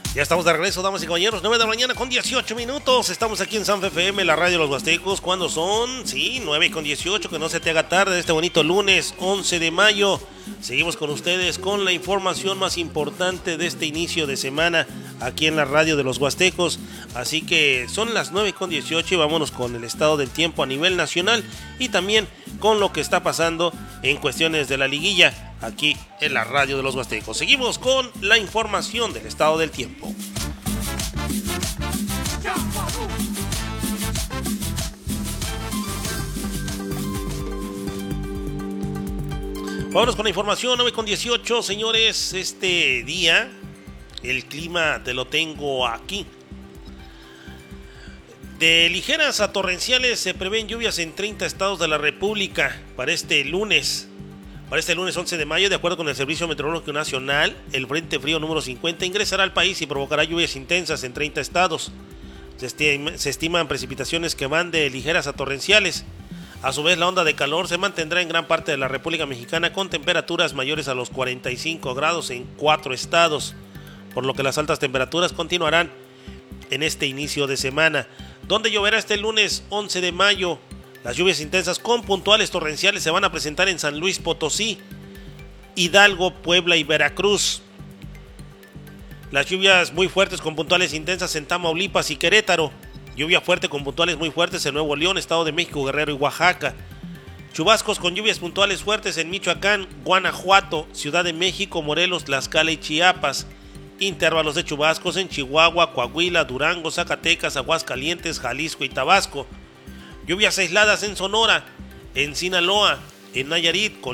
Ya estamos de regreso, damas y caballeros, 9 de la mañana con 18 minutos. Estamos aquí en San FM, la radio de los Huastecos. ¿Cuándo son? Sí, 9 con 18, que no se te haga tarde este bonito lunes 11 de mayo. Seguimos con ustedes con la información más importante de este inicio de semana aquí en la radio de los Huastecos. Así que son las 9 con 18 y vámonos con el estado del tiempo a nivel nacional y también con lo que está pasando en cuestiones de la liguilla aquí en la radio de los Huastecos. Seguimos con la información del estado del tiempo. Vámonos con la información, 9 con 18, señores. Este día el clima te lo tengo aquí. De ligeras a torrenciales se prevén lluvias en 30 estados de la República para este lunes. Para este lunes 11 de mayo, de acuerdo con el Servicio Meteorológico Nacional, el Frente Frío número 50 ingresará al país y provocará lluvias intensas en 30 estados. Se estiman precipitaciones que van de ligeras a torrenciales. A su vez, la onda de calor se mantendrá en gran parte de la República Mexicana con temperaturas mayores a los 45 grados en 4 estados, por lo que las altas temperaturas continuarán en este inicio de semana. Donde lloverá este lunes 11 de mayo. Las lluvias intensas con puntuales torrenciales se van a presentar en San Luis Potosí, Hidalgo, Puebla y Veracruz. Las lluvias muy fuertes con puntuales intensas en Tamaulipas y Querétaro. Lluvia fuerte con puntuales muy fuertes en Nuevo León, Estado de México, Guerrero y Oaxaca. Chubascos con lluvias puntuales fuertes en Michoacán, Guanajuato, Ciudad de México, Morelos, Tlaxcala y Chiapas. Intervalos de chubascos en Chihuahua, Coahuila, Durango, Zacatecas, Aguascalientes, Jalisco y Tabasco. Lluvias aisladas en Sonora, en Sinaloa, en Nayarit,